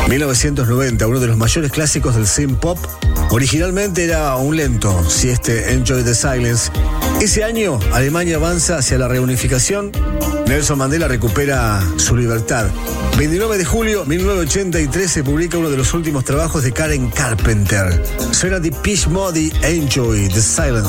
1990, uno de los mayores clásicos del synth pop. Originalmente era un lento, si Enjoy the Silence. Ese año, Alemania avanza hacia la reunificación. Nelson Mandela recupera su libertad. 29 de julio 1983 se publica uno de los últimos trabajos de Karen Carpenter. Suena Depeche Mode, Enjoy the Silence.